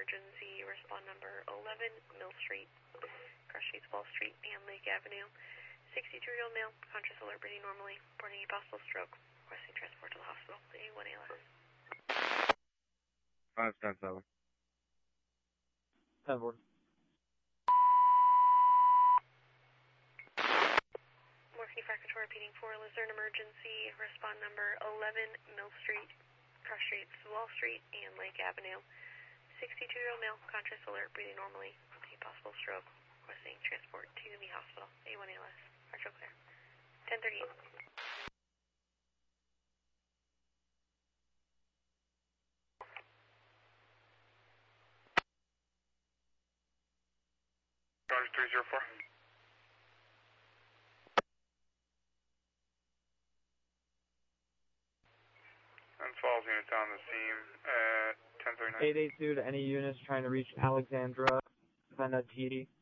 emergency. Respond number 11 Mill Street, cross streets Wall Street and Lake Avenue. 62-year-old male, conscious, alert, breathing normally, reporting a possible stroke, requesting transport to the hospital, A1 ALS. 5-7. 10-4. Morphine fire control repeating for Luzerne emergency. Respond number 11 Mill Street, cross streets Wall Street and Lake Avenue. 62-year-old male, conscious, alert, breathing normally, reporting a possible stroke, requesting transport to the hospital, A1 ALS. Archer clear. 1038. Roger 304. And Falls units on the scene at 1039. 882 to any units trying to reach Alexandra Venatiti.